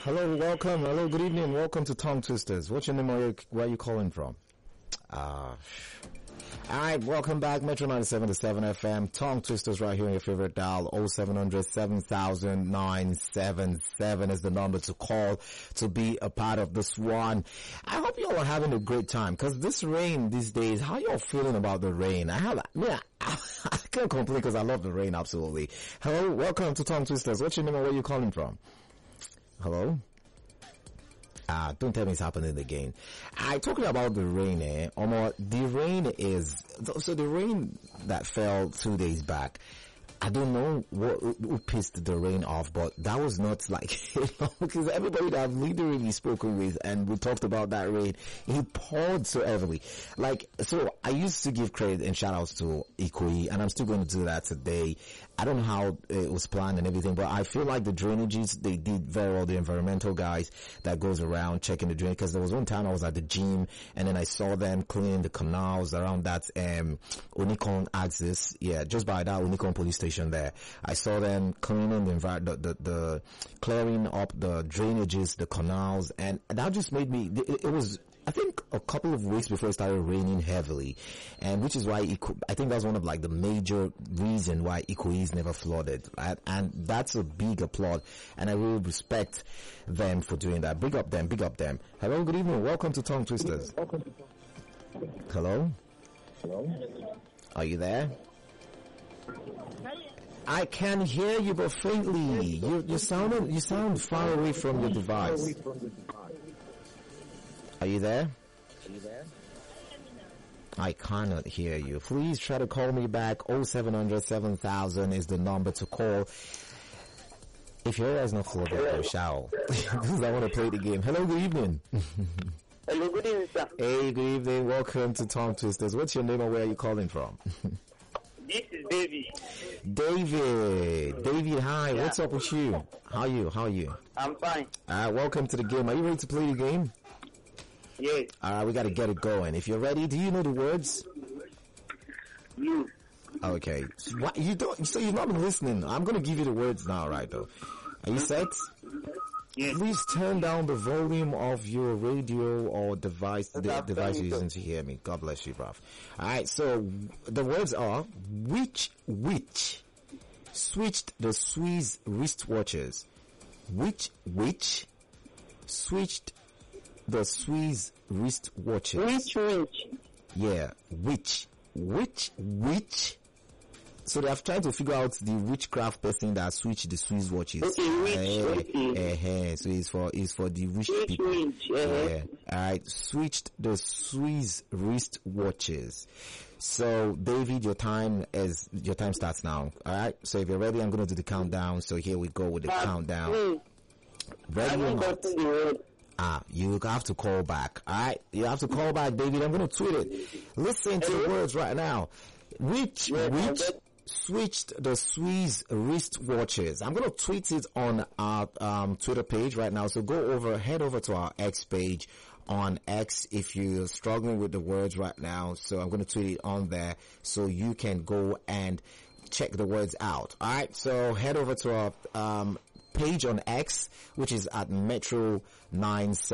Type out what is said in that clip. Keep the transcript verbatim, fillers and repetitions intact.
Hello, welcome. Hello, good evening. Welcome to Tongue Twisters. What's your name? Where are you, where are you calling from? Uh, alright, welcome back. Metro ninety-seven point seven F M. Tongue Twisters right here on your favorite dial. oh seven hundred, seven thousand, nine seven seven is the number to call to be a part of this one. I hope you all are having a great time, because this rain these days, how you all feeling about the rain? I have, yeah, I, I can't complain because I love the rain, absolutely. Hello, welcome to Tongue Twisters. What's your name and where are you calling from? Hello? Ah, don't tell me it's happening again. I talking about the rain, eh? Omo, the rain is, so the rain that fell two days back, I don't know what, who pissed the rain off, but that was not like, you know, because everybody that I've literally spoken with and we talked about that rain, he poured so heavily. Like, so I used to give credit and shout outs to Ikoyi, and I'm still going to do that today. I don't know how it was planned and everything, but I feel like the drainages, they did very well. The environmental guys that goes around checking the drain, because there was one time I was at the gym and then I saw them cleaning the canals around that, um, Onikon axis. Yeah, just by that Onikon police station there. I saw them cleaning the environment, the, the, the clearing up the drainages, the canals, and that just made me, it, it was, I think a couple of weeks before it started raining heavily, and which is why Iko, I think that's one of like the major reason why Ikoyi is never flooded, right? And that's a big applaud, and I really respect them for doing that. Big up them, big up them. Hello, good evening, welcome to Tongue Twisters. Hello? Hello? Are you there? I can hear you, but faintly. You, you sound, you sound far away from your device. Are you there? Are you there? I cannot hear you. Please try to call me back. oh seven hundred, seven thousand is the number to call. If your area is not flooded, I'll shout. Because I want to play the game. Hello, good evening. Hello, good evening, sir. Hey, good evening. Welcome to Tongue Twisters. What's your name and where are you calling from? This is David. David. David, hi. Yeah. What's up with you? How are you? How are you? I'm fine. Uh, welcome to the game. Are you ready to play the game? Yes. Alright, we gotta get it going. If you're ready, do you know the words? You. Okay. What, you don't, so you've not been listening. I'm gonna give you the words now, right though. Are you set? Yes. Please turn down the volume of your radio or device, the device you're using to hear me. God bless you, bruv. Alright, so the words are, which, which switched the Swiss wristwatches? Which, which switched the Swiss wristwatches? Which, which? Yeah, which, which, which. So they have tried to figure out the witchcraft person that switched the Swiss watches. Okay, which, uh, uh, uh, so it's for, it's for the rich which, people. Which, uh, yeah. Alright, switched the Swiss wristwatches. So David, your time is, your time starts now. Alright, so if you're ready, I'm gonna do the countdown. So here we go with the but countdown. Please, Ready or not? Ah, you have to call back. Alright, you have to call back, David. I'm gonna tweet it. Listen to the words right now. Which, yes, which switched the Swiss wristwatches? I'm gonna tweet it on our um, Twitter page right now. So go over, head over to our X page on X if you're struggling with the words right now. So I'm gonna tweet it on there so you can go and check the words out. Alright, so head over to our um, page on X, which is at Metro nine seven.